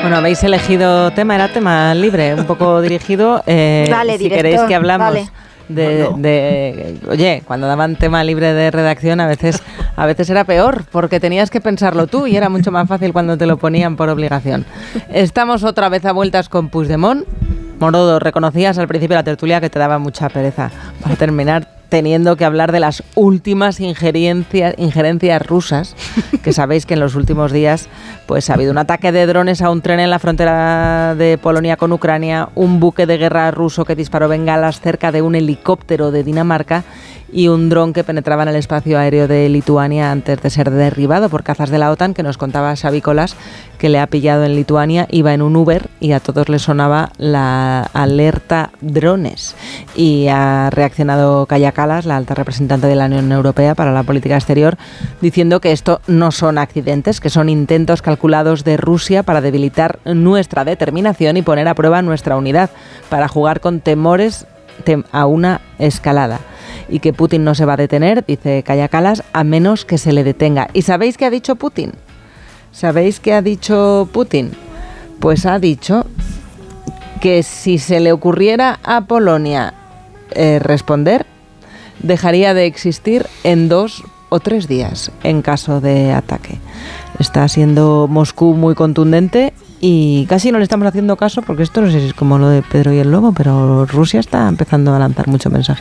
Bueno, habéis elegido tema, era tema libre, un poco dirigido. Dale, si director, queréis que hablamos dale. Oye, cuando daban tema libre de redacción a veces era peor, porque tenías que pensarlo tú y era mucho más fácil cuando te lo ponían por obligación. Estamos otra vez a vueltas con Puigdemont. Morodo, reconocías al principio de la tertulia que te daba mucha pereza para terminar teniendo que hablar de las últimas injerencias rusas, que sabéis que en los últimos días pues ha habido un ataque de drones a un tren en la frontera de Polonia con Ucrania, un buque de guerra ruso que disparó bengalas cerca de un helicóptero de Dinamarca y un dron que penetraba en el espacio aéreo de Lituania antes de ser derribado por cazas de la OTAN, que nos contaba Xavi Colas, que le ha pillado en Lituania, iba en un Uber y a todos les sonaba la alerta drones. Y ha reaccionado Kaja Kallas, la alta representante de la Unión Europea para la política exterior, diciendo que esto no son accidentes, que son intentos calculados de Rusia para debilitar nuestra determinación y poner a prueba nuestra unidad, para jugar con temores a una escalada. Y que Putin no se va a detener, dice Kaja Kallas, a menos que se le detenga. ¿Y sabéis qué ha dicho Putin? ¿Sabéis qué ha dicho Putin? Pues ha dicho que si se le ocurriera a Polonia responder, dejaría de existir en 2 o 3 días en caso de ataque. Está siendo Moscú muy contundente y casi no le estamos haciendo caso, porque esto no sé si es como lo de Pedro y el Lobo, pero Rusia está empezando a lanzar mucho mensaje.